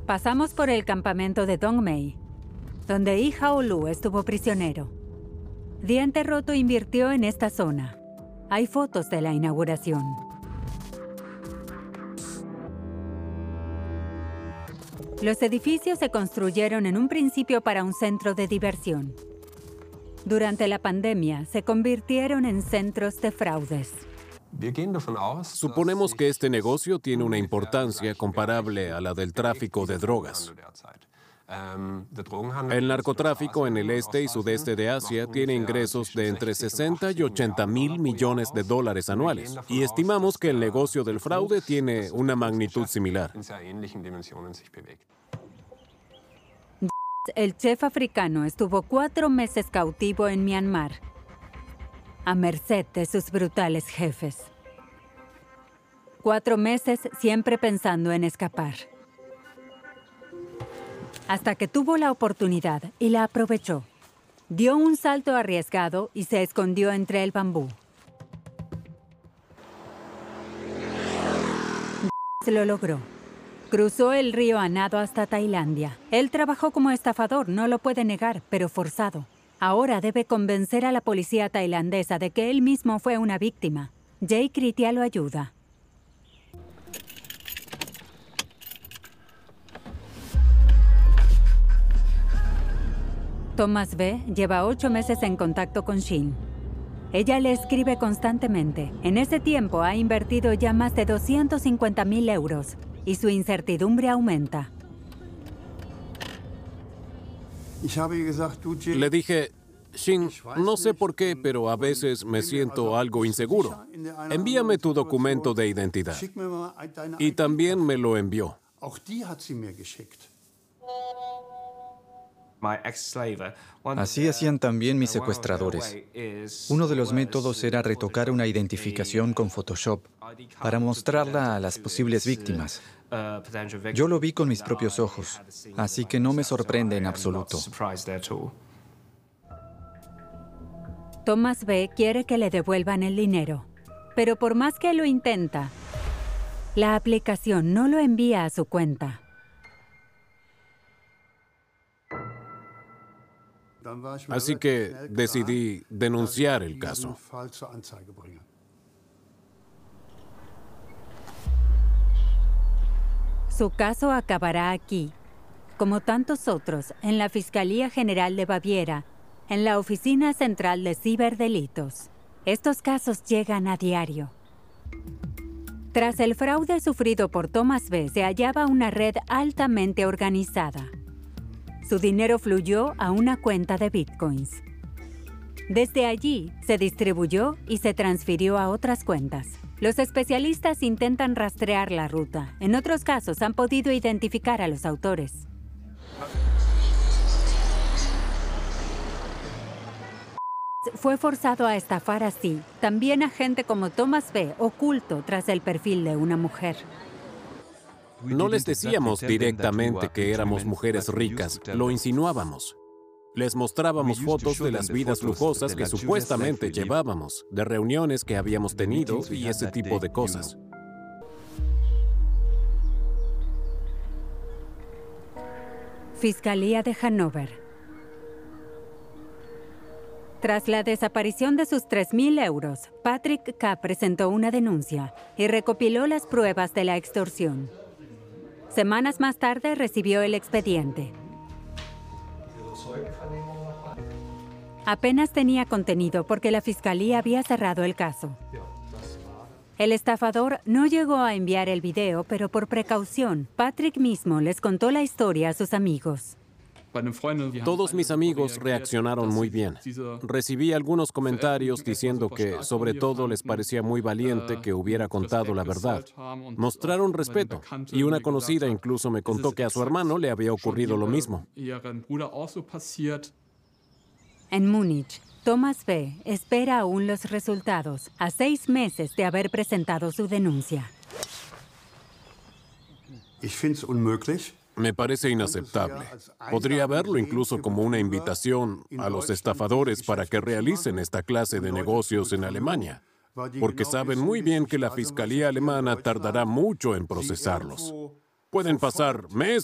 Pasamos por el campamento de Dongmei, donde Yi Hao-lu estuvo prisionero. Diente Roto invirtió en esta zona. Hay fotos de la inauguración. Los edificios se construyeron en un principio para un centro de diversión. Durante la pandemia, se convirtieron en centros de fraudes. Suponemos que este negocio tiene una importancia comparable a la del tráfico de drogas. El narcotráfico en el este y sudeste de Asia tiene ingresos de entre 60 y 80 mil millones de dólares anuales, y estimamos que el negocio del fraude tiene una magnitud similar. El chef africano estuvo 4 meses cautivo en Myanmar, a merced de sus brutales jefes. 4 meses siempre pensando en escapar. Hasta que tuvo la oportunidad y la aprovechó. Dio un salto arriesgado y se escondió entre el bambú. Lo logró. Cruzó el río a nado hasta Tailandia. Él trabajó como estafador, no lo puede negar, pero forzado. Ahora debe convencer a la policía tailandesa de que él mismo fue una víctima. Jay Kritia lo ayuda. Thomas B. lleva 8 meses en contacto con Shin. Ella le escribe constantemente. En ese tiempo ha invertido ya más de 250.000 euros y su incertidumbre aumenta. Le dije, Shin, no sé por qué, pero a veces me siento algo inseguro. Envíame tu documento de identidad. Y también me lo envió. Así hacían también mis secuestradores. Uno de los métodos era retocar una identificación con Photoshop para mostrarla a las posibles víctimas. Yo lo vi con mis propios ojos, así que no me sorprende en absoluto. Thomas B. quiere que le devuelvan el dinero, pero por más que lo intenta, la aplicación no lo envía a su cuenta. Así que decidí denunciar el caso. Su caso acabará aquí, como tantos otros, en la Fiscalía General de Baviera, en la Oficina Central de Ciberdelitos. Estos casos llegan a diario. Tras el fraude sufrido por Thomas B., se hallaba una red altamente organizada. Su dinero fluyó a una cuenta de bitcoins. Desde allí, se distribuyó y se transfirió a otras cuentas. Los especialistas intentan rastrear la ruta. En otros casos, han podido identificar a los autores. Fue forzado a estafar así también a gente como Thomas B., oculto tras el perfil de una mujer. No les decíamos directamente que éramos mujeres ricas, lo insinuábamos. Les mostrábamos fotos de las vidas lujosas que supuestamente llevábamos, de reuniones que habíamos tenido y ese tipo de cosas. Fiscalía de Hannover. Tras la desaparición de sus 3.000 euros, Patrick K. presentó una denuncia y recopiló las pruebas de la extorsión. Semanas más tarde recibió el expediente. Apenas tenía contenido porque la fiscalía había cerrado el caso. El estafador no llegó a enviar el video, pero por precaución, Patrick mismo les contó la historia a sus amigos. Todos mis amigos reaccionaron muy bien. Recibí algunos comentarios diciendo que, sobre todo, les parecía muy valiente que hubiera contado la verdad. Mostraron respeto, y una conocida incluso me contó que a su hermano le había ocurrido lo mismo. En Múnich, Thomas B. espera aún los resultados, a 6 meses de haber presentado su denuncia. Me parece inaceptable. Podría verlo incluso como una invitación a los estafadores para que realicen esta clase de negocios en Alemania, porque saben muy bien que la Fiscalía alemana tardará mucho en procesarlos. Pueden pasar meses